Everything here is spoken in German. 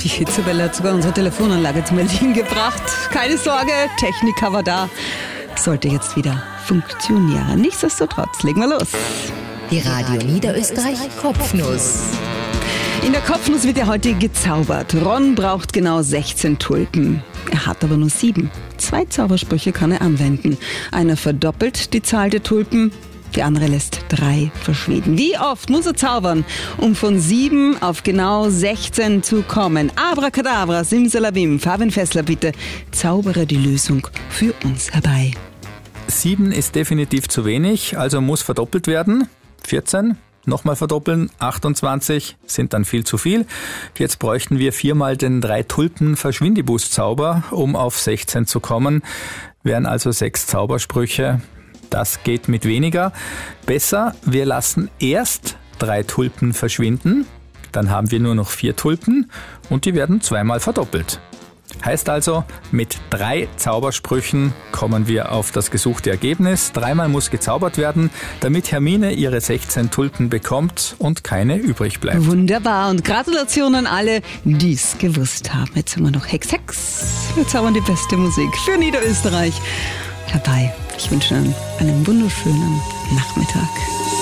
Die Hitzewelle hat sogar unsere Telefonanlage zum Erliegen gebracht. Keine Sorge, Techniker war da. Sollte jetzt wieder funktionieren. Nichtsdestotrotz, legen wir los. Die Radio Niederösterreich Kopfnuss. In der Kopfnuss wird ja heute gezaubert. Ron braucht genau 16 Tulpen. Er hat aber nur 7. 2 Zaubersprüche kann er anwenden. Einer verdoppelt die Zahl der Tulpen, die andere lässt 3 verschwinden. Wie oft muss er zaubern, um von 7 auf genau 16 zu kommen? Abracadabra, Simsalabim. Fabian Fessler, bitte zaubere die Lösung für uns herbei. 7 ist definitiv zu wenig, also muss verdoppelt werden. 14, nochmal verdoppeln, 28 sind dann viel zu viel. Jetzt bräuchten wir 4 mal den 3-Tulpen-Verschwindibus-Zauber, um auf 16 zu kommen. Wären also 6 Zaubersprüche. Das geht mit weniger. Besser, wir lassen erst 3 Tulpen verschwinden, dann haben wir nur noch 4 Tulpen und die werden 2-mal verdoppelt. Heißt also, mit 3 Zaubersprüchen kommen wir auf das gesuchte Ergebnis. 3-mal muss gezaubert werden, damit Hermine ihre 16 Tulpen bekommt und keine übrig bleibt. Wunderbar und Gratulation an alle, die es gewusst haben. Jetzt haben wir noch Hex Hex. Wir zaubern die beste Musik für Niederösterreich herbei. Ich wünsche Ihnen einen wunderschönen Nachmittag.